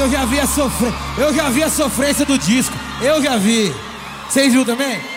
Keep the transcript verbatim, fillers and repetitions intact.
eu já vi a sofrência. Eu já vi a sofrência do disco. Eu já vi. Vocês viram também?